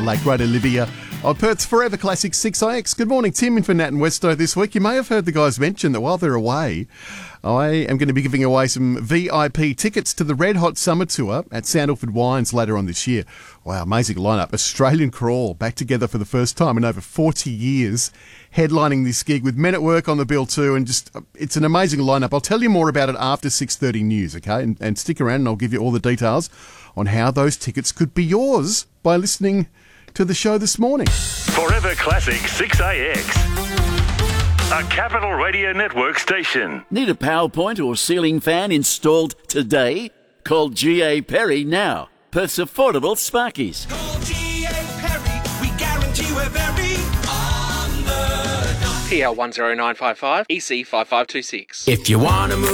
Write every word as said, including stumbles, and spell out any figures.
late great Olivia on Perth's Forever Classic six I X. Good morning, Tim in for Nat and Westo this week. You may have heard the guys mention that while they're away, I am going to be giving away some V I P tickets to the Red Hot Summer Tour at Sandalford Wines later on this year. Wow, amazing lineup. Australian Crawl back together for the first time in over forty years, headlining this gig with Men at Work on the bill too, and just it's an amazing lineup. I'll tell you more about it after six thirty news, okay? And, and stick around and I'll give you all the details on how those tickets could be yours by listening to the show this morning. Forever Classic six A X, a Capital Radio Network station. Need a PowerPoint or ceiling fan installed today? Call G A Perry now. Perth's affordable Sparkies. Call G A Perry, we guarantee we're very on the dot. P L one zero nine five five, E C five five two six. If you want to move